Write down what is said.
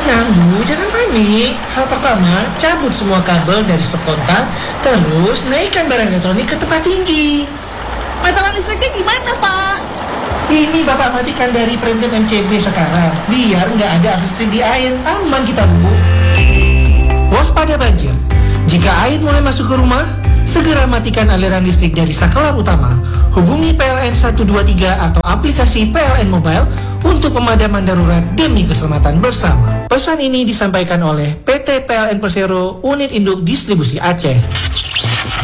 Tenang Bu, jangan panik. Hal pertama, cabut semua kabel dari stop kontak, terus naikkan barang elektronik ke tempat tinggi. Meteran listriknya gimana, Pak? Ini Bapak matikan dari preemptive MCB sekarang, biar nggak ada akses listrik di air, aman kita Bu. Waspada banjir. Jika air mulai masuk ke rumah, segera matikan aliran listrik dari saklar utama. Hubungi PLN 123 atau aplikasi PLN Mobile untuk pemadaman darurat demi keselamatan bersama. Pesan ini disampaikan oleh PT PLN Persero, Unit Induk Distribusi Aceh.